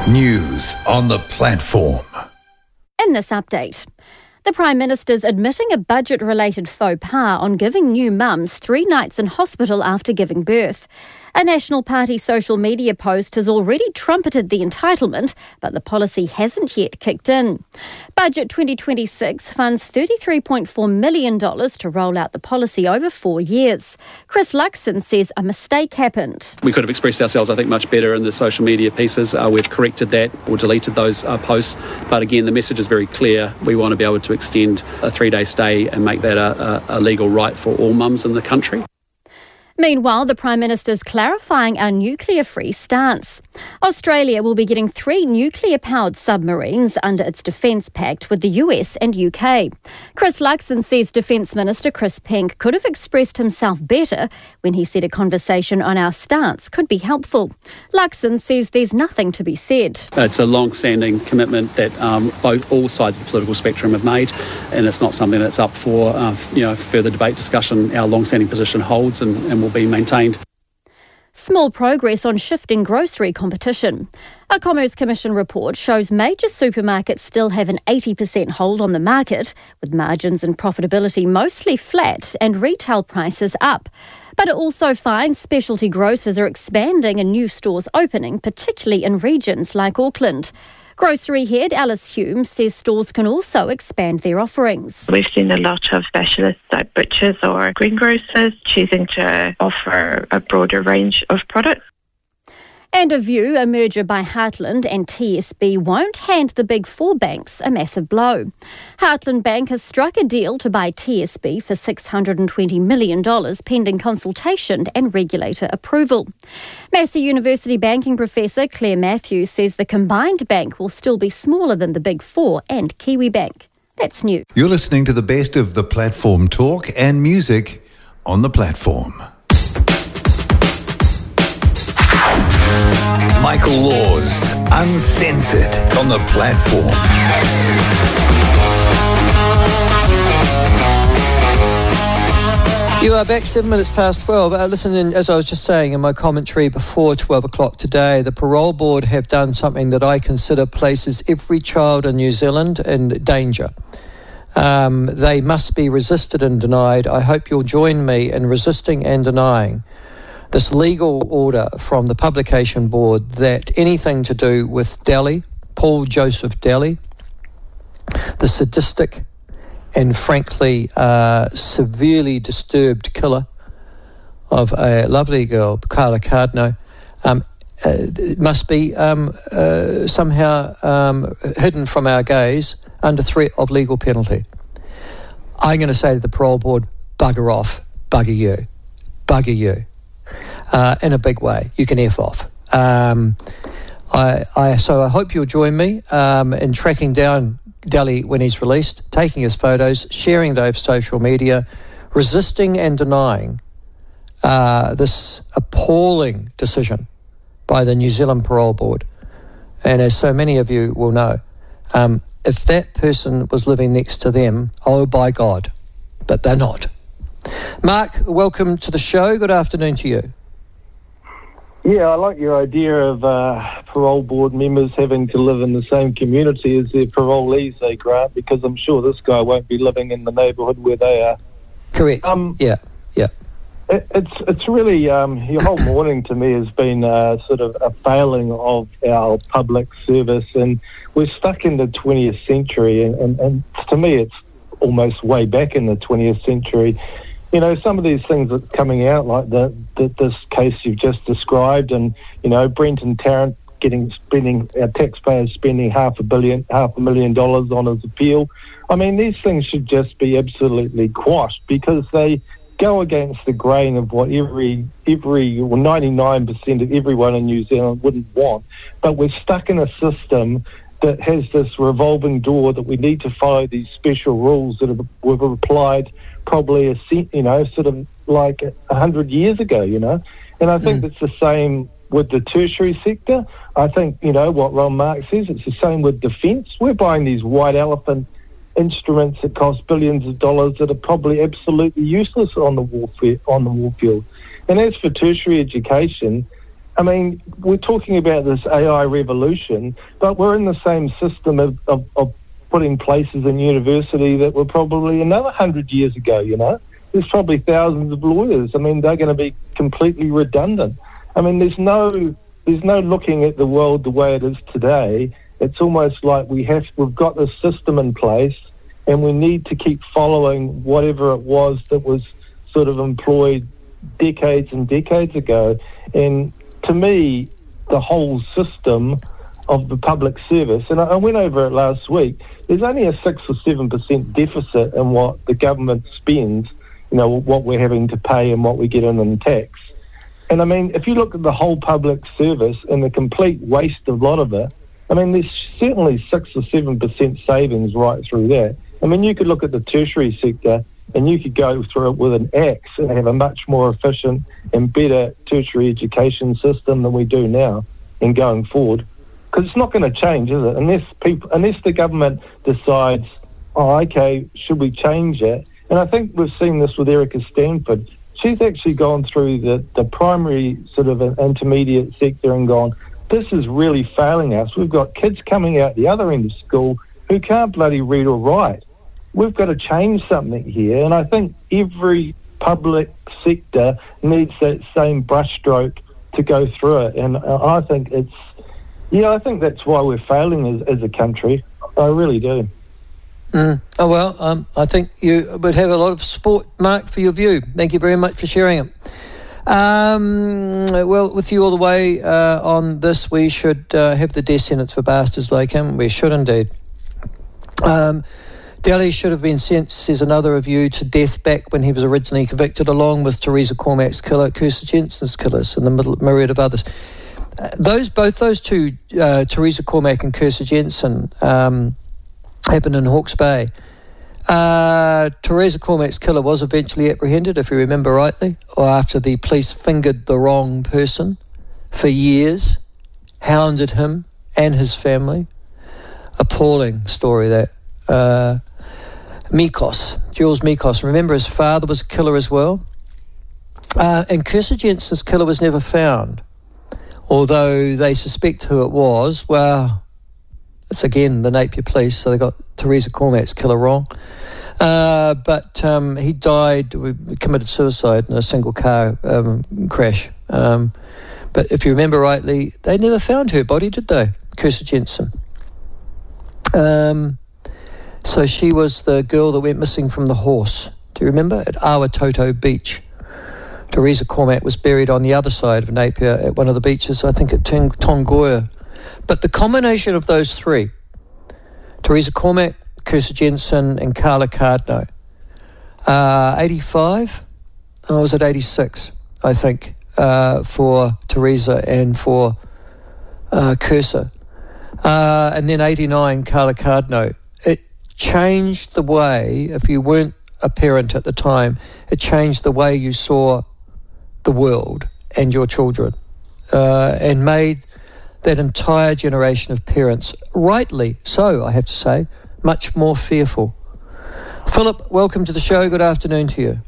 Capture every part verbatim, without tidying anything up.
News on the platform. In this update, the Prime Minister's admitting a budget-related faux pas on giving new mums three nights in hospital after giving birth. A National Party social media post has already trumpeted the entitlement, but the policy hasn't yet kicked in. Budget twenty twenty-six funds thirty-three point four million dollars to roll out the policy over four years. Chris Luxon says a mistake happened. We could have expressed ourselves, I think, much better in the social media pieces. Uh, we've corrected that or deleted those uh, posts. But again, the message is very clear. We want to be able to extend a three-day stay and make that a, a, a legal right for all mums in the country. Meanwhile, the Prime Minister's clarifying our nuclear-free stance. Australia will be getting three nuclear-powered submarines under its defence pact with the U S and U K. Chris Luxon says Defence Minister Chris Pink could have expressed himself better when he said a conversation on our stance could be helpful. Luxon says there's nothing to be said. It's a long-standing commitment that um, both all sides of the political spectrum have made, and it's not something that's up for uh, you know further debate, discussion. Our long-standing position holds and, and will be maintained. Small progress on shifting grocery competition. A Commerce Commission report shows major supermarkets still have an eighty percent hold on the market, with margins and profitability mostly flat and retail prices up. But it also finds specialty grocers are expanding and new stores opening, particularly in regions like Auckland. Grocery head Alice Hume says stores can also expand their offerings. We've seen a lot of specialists like butchers or greengrocers choosing to offer a broader range of products. And a view, a merger by Heartland and T S B won't hand the big four banks a massive blow. Heartland Bank has struck a deal to buy T S B for six hundred twenty million dollars pending consultation and regulator approval. Massey University banking professor Claire Matthews says the combined bank will still be smaller than the big four and Kiwibank. That's new. You're listening to the best of the platform talk and music on the platform. Michael Laws, Uncensored on the platform. You are back seven minutes past twelve. Uh, listen, in, as I was just saying in my commentary before twelve o'clock today, the Parole Board have done something that I consider places every child in New Zealand in danger. Um, they must be resisted and denied. I hope you'll join me in resisting and denying this legal order from the Publication Board that anything to do with Daly, Paul Joseph Daly, the sadistic and frankly uh, severely disturbed killer of a lovely girl, Carla Cardno, um, uh, must be um, uh, somehow um, hidden from our gaze under threat of legal penalty. I'm going to say to the Parole Board, bugger off, bugger you, bugger you. Uh, in a big way. You can F off. Um, I, I, so I hope you'll join me um, in tracking down Daly when he's released, taking his photos, sharing it over social media, resisting and denying uh, this appalling decision by the New Zealand Parole Board. And as so many of you will know, um, if that person was living next to them, oh, by God, but they're not. Mark, welcome to the show. Good afternoon to you. Yeah, I like your idea of uh, parole board members having to live in the same community as their parolees they grant, because I'm sure this guy won't be living in the neighbourhood where they are. Correct. Um, yeah, yeah. It, it's it's really, um, your whole morning to me has been uh, sort of a failing of our public service, and we're stuck in the twentieth century, and, and, and to me it's almost way back in the twentieth century. You know, some of these things that's coming out, like the, the this case you've just described, and you know, Brent and Tarrant getting spending our taxpayers spending half a billion, half a million dollars on his appeal. I mean, these things should just be absolutely quashed because they go against the grain of what every every or ninety-nine percent of everyone in New Zealand wouldn't want. But we're stuck in a system that has this revolving door that we need to follow these special rules that have, were applied probably a you know sort of like a hundred years ago, you know, and I think mm. it's the same with the tertiary sector. I think you know what Ron Mark says. It's the same with defence. We're buying these white elephant instruments that cost billions of dollars that are probably absolutely useless on the warfare on the warfield. And as for tertiary education, I mean, we're talking about this A I revolution, but we're in the same system of, of, of putting places in university that were probably another hundred years ago, you know. There's probably thousands of lawyers. I mean, they're going to be completely redundant. I mean, there's no there's no looking at the world the way it is today. It's almost like we have, we've got this system in place and we need to keep following whatever it was that was sort of employed decades and decades ago. And to me, the whole system of the public service, and I, I went over it last week, there's only a six or seven percent deficit in what the government spends, you know, what we're having to pay and what we get in in tax. And I mean, if you look at the whole public service and the complete waste of a lot of it, I mean, there's certainly six or seven percent savings right through that. I mean, you could look at the tertiary sector and you could go through it with an axe and have a much more efficient and better tertiary education system than we do now and going forward. Because it's not going to change, is it? Unless people, unless the government decides, oh, okay, should we change it? And I think we've seen this with Erica Stanford. She's actually gone through the, the primary sort of intermediate sector and gone, this is really failing us. We've got kids coming out the other end of school who can't bloody read or write. We've got to change something here. And I think every public sector needs that same brushstroke to go through it. And I think it's, yeah, I think that's why we're failing as, as a country. I really do. Mm. Oh, well, um, I think you would have a lot of support, Mark, for your view. Thank you very much for sharing it. Um, well, with you all the way uh, on this, we should uh, have the death sentence for bastards like him. We should indeed. Um, Delhi should have been sent, says another review, to death back when he was originally convicted, along with Teresa Cormack's killer, Kirsa Jensen's killers, and the myriad of others. Uh, those both those two, uh, Teresa Cormack and Kirsa Jensen, um, happened in Hawke's Bay. Uh, Teresa Cormack's killer was eventually apprehended, if you remember rightly, or after the police fingered the wrong person for years, hounded him and his family. Appalling story, that. Uh, Mikos, Jules Mikos. Remember, his father was a killer as well. Uh, and Kirsa Jensen's killer was never found. Although they suspect who it was. Well, it's again the Napier police, so they got Teresa Cormack's killer wrong. Uh, but um, he died, we committed suicide in a single car um, crash. Um, but if you remember rightly, they never found her body, did they? Kirsa Jensen. Um, so she was the girl that went missing from the horse. Do you remember? At Awatoto Beach. Teresa Cormack was buried on the other side of Napier at one of the beaches, I think at Tongoya. But the combination of those three, Teresa Cormack, Kirsa Jensen and Carla Cardno, uh, eighty-five, I was at eighty-six, I think, uh, for Teresa and for uh, Kirsa. Uh, and then eighty-nine, Carla Cardno. It changed the way, if you weren't a parent at the time, it changed the way you saw the world and your children, uh, and made that entire generation of parents, rightly so, I have to say, much more fearful. Philip, welcome to the show. Good afternoon to you.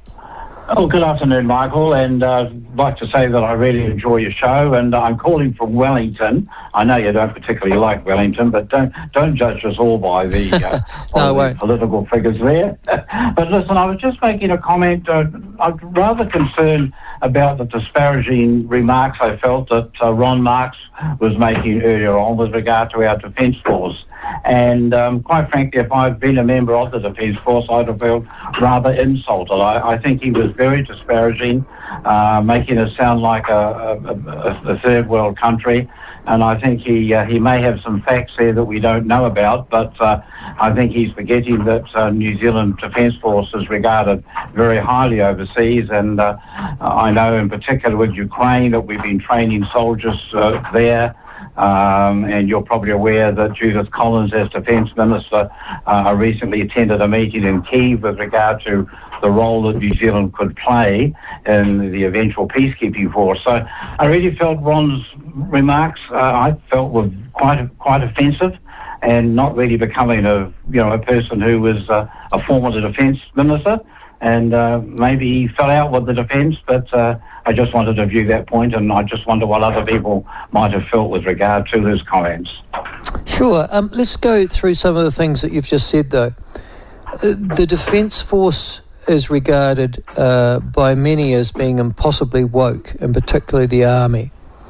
Oh, good afternoon, Michael, and uh, I'd like to say that I really enjoy your show, and I'm calling from Wellington. I know you don't particularly like Wellington, but don't don't judge us all by the, uh, no, by the political figures there. But listen, I was just making a comment. Uh, I'm rather concerned about the disparaging remarks I felt that uh, Ron Marks was making earlier on with regard to our Defence Force. And um, quite frankly, if I'd been a member of the Defence Force, I'd have felt rather insulted. I, I think he was very disparaging, uh, making us sound like a, a, a third world country. And I think he uh, he may have some facts there that we don't know about, but uh, I think he's forgetting that uh, New Zealand Defence Force is regarded very highly overseas. And uh, I know in particular with Ukraine that we've been training soldiers uh, there. Um, and you're probably aware that Judith Collins, as Defence Minister, uh, recently attended a meeting in Kyiv with regard to the role that New Zealand could play in the eventual peacekeeping force. So I really felt Ron's remarks, uh, I felt were quite quite offensive and not really becoming of, you know, a person who was uh, a former Defence Minister. and uh, maybe he fell out with the defence, but uh, I just wanted to view that point, and I just wonder what other people might have felt with regard to his comments. Sure. Um, let's go through some of the things that you've just said, though. Uh, the Defence Force is regarded uh, by many as being impossibly woke, and particularly the Army.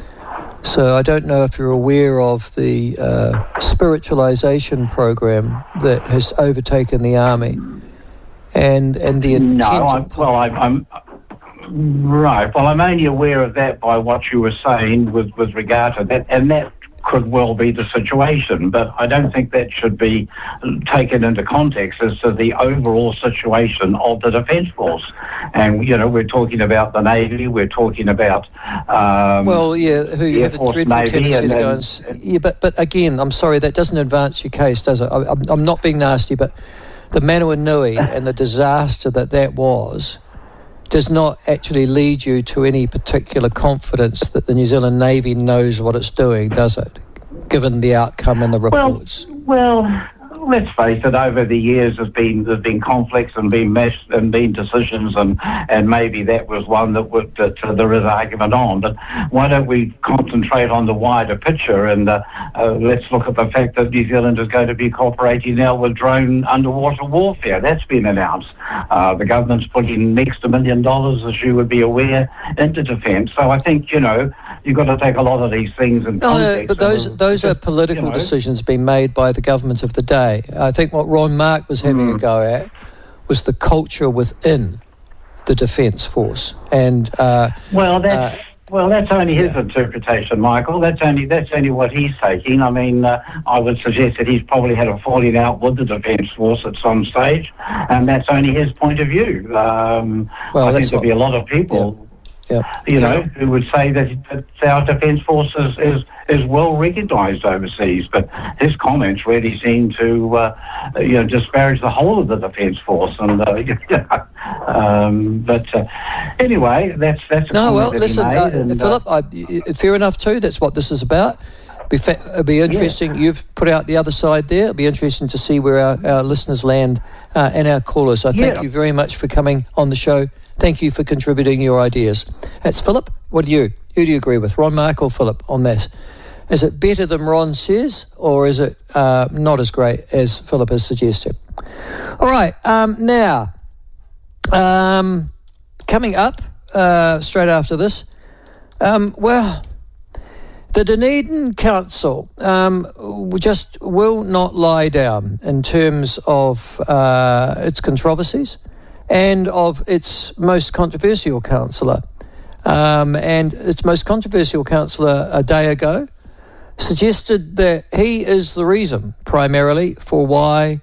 So I don't know if you're aware of the uh, spiritualisation program that has overtaken the Army, and and the intent. No, I'm, well, I, I'm right. Well, I'm only aware of that by what you were saying with with regard to that, and that could well be the situation, but I don't think that should be taken into context as to the overall situation of the Defence Force. And, you know, we're talking about the Navy, we're talking about... Um, well, yeah, who you have a Force dreadful Navy tendency and, to go and, and... Yeah, but, but again, I'm sorry, that doesn't advance your case, does it? I, I'm, I'm not being nasty, but the Manawanui and the disaster that that was does not actually lead you to any particular confidence that the New Zealand Navy knows what it's doing, does it? Given the outcome and the reports. Well, well, let's face it. Over the years, there's been there's been conflicts and been meshed and been decisions, and, and maybe that was one that, would, that uh, there is argument on. But why don't we concentrate on the wider picture, and uh, uh, let's look at the fact that New Zealand is going to be cooperating now with drone underwater warfare. That's been announced. Uh, the government's putting next a million dollars, as you would be aware, into defence. So I think, you know, you've got to take a lot of these things in no, context. No, but those of, those are political you know, decisions being made by the government of the day. I think what Ron Mark was having mm. a go at was the culture within the Defence Force. And uh, well, that's uh, well, that's only his yeah. interpretation, Michael. That's only that's only what he's taking. I mean, uh, I would suggest that he's probably had a falling out with the Defence Force at some stage, and that's only his point of view. Um, well, I think there'll what, be a lot of people. Yeah. Yep. You know, yeah. who would say that, that our Defence Force is, is, is well recognised overseas, but his comments really seem to, uh, you know, disparage the whole of the Defence Force. And uh, you know, um, but uh, anyway, that's that's a no. Well, that listen, he uh, made, and, Philip, uh, I, fair enough too. That's what this is about. Be fa- it'll be interesting. Yeah. You've put out the other side there. It'll be interesting to see where our, our listeners land uh, and our callers. So thank yeah. you very much for coming on the show. Thank you for contributing your ideas. That's Philip. What do you? Who do you agree with, Ron Mark or Philip, on this? Is it better than Ron says, or is it uh, not as great as Philip has suggested? All right. Um, now, um, coming up uh, straight after this, um, well, the Dunedin Council um, just will not lie down in terms of uh, its controversies and of its most controversial councillor. Um, and its most controversial councillor a day ago suggested that he is the reason, primarily, for why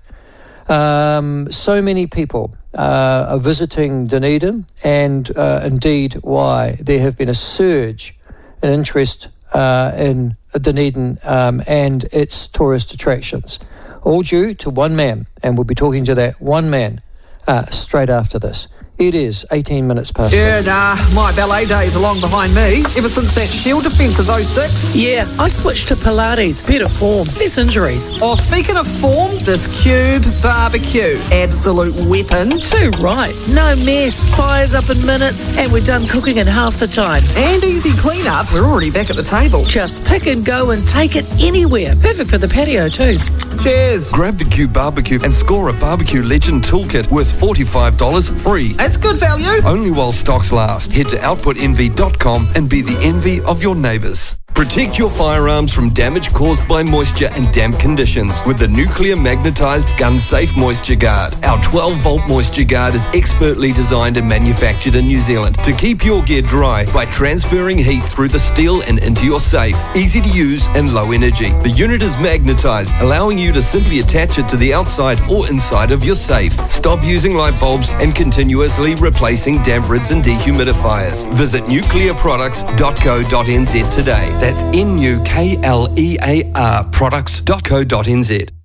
um, so many people uh, are visiting Dunedin, and uh, indeed why there have been a surge in interest uh, in Dunedin um, and its tourist attractions, all due to one man, and we'll be talking to that one man Uh, straight after this. It is eighteen minutes past. Yeah, nah, my ballet days are long behind me. Ever since that Shield defence is oh six. Yeah, I switched to Pilates. Better form, less injuries. Oh, speaking of form, this Cube barbecue. Absolute weapon. Too right. No mess. Fires up in minutes, and we're done cooking in half the time. And easy clean-up. We're already back at the table. Just pick and go and take it anywhere. Perfect for the patio too. Cheers. Grab the Cube barbecue and score a Barbecue Legend toolkit worth forty-five dollars free. That's good value. Only while stocks last. Head to output envy dot com and be the envy of your neighbours. Protect your firearms from damage caused by moisture and damp conditions with the Nuclear Magnetized Gun Safe Moisture Guard. Our twelve volt Moisture Guard is expertly designed and manufactured in New Zealand to keep your gear dry by transferring heat through the steel and into your safe. Easy to use and low energy. The unit is magnetized, allowing you to simply attach it to the outside or inside of your safe. Stop using light bulbs and continuously replacing damp rids and dehumidifiers. Visit nuclear products dot co dot n z today. That's N U K L E A R products dot co dot n z.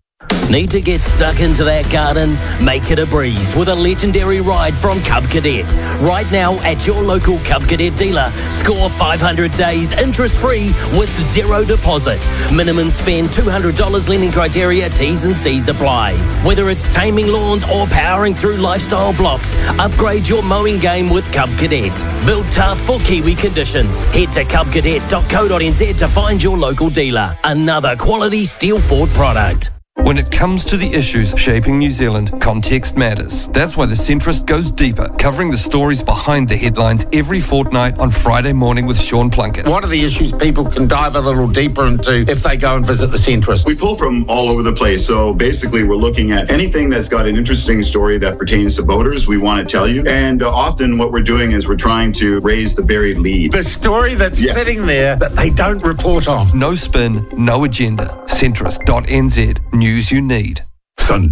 Need to get stuck into that garden? Make it a breeze with a legendary ride from Cub Cadet. Right now at your local Cub Cadet dealer, score five hundred days interest-free with zero deposit. Minimum spend two hundred dollars lending criteria, T's and C's apply. Whether it's taming lawns or powering through lifestyle blocks, upgrade your mowing game with Cub Cadet. Built tough for Kiwi conditions. Head to cub cadet dot co dot n z to find your local dealer. Another quality Steel Ford product. When it comes to the issues shaping New Zealand, context matters. That's why The Centrist goes deeper, covering the stories behind the headlines every fortnight on Friday morning with Sean Plunkett. What are the issues people can dive a little deeper into if they go and visit The Centrist? We pull from all over the place, so basically we're looking at anything that's got an interesting story that pertains to voters, we want to tell you. And uh, often what we're doing is we're trying to raise the buried lead. The story that's yeah. sitting there that they don't report on. No spin, no agenda. Centrist dot n z. News you need. Sunday.